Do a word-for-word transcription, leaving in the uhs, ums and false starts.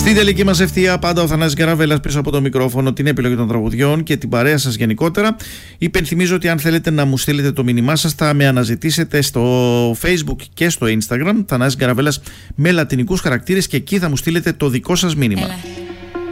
Στην τελική μας ευθεία, πάντα ο Θανάσης Καραβέλας πίσω από το μικρόφωνο, την επιλογή των τραγουδιών και την παρέα σας γενικότερα. Υπενθυμίζω ότι αν θέλετε να μου στείλετε το μήνυμά σας, θα με αναζητήσετε στο Facebook και στο Instagram, Θανάσης Καραβέλας με λατινικούς χαρακτήρες, και εκεί θα μου στείλετε το δικό σας μήνυμα. Έλα.